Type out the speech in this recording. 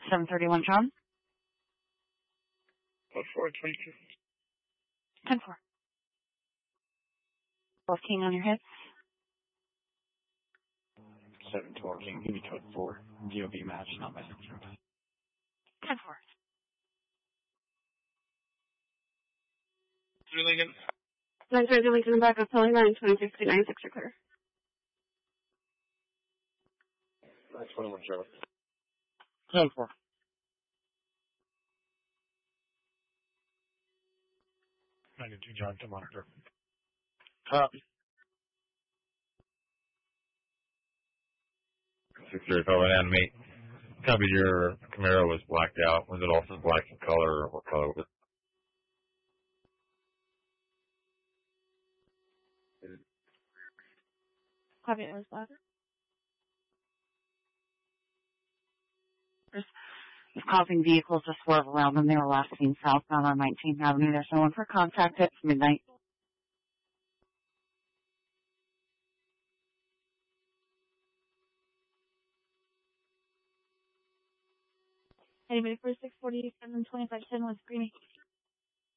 731 John. Code 422. 10-4. 12 King on your hits. 712 King. Give me code 4. GOV match, not my signature. 10-4. Lincoln. 930 Lincoln and back of Pony 926 are clear. 921 Charlie. 10-4. 92 John to monitor. Copy. 6-3 Fellow Animate. Copy, your Camaro was blacked out. Was it also black in color, or what color was it? Copy, it was black. It's causing vehicles to swerve around them. They were last seen southbound on 19th Avenue. There's no one for contact at midnight. Anybody for 647 2510 was screaming.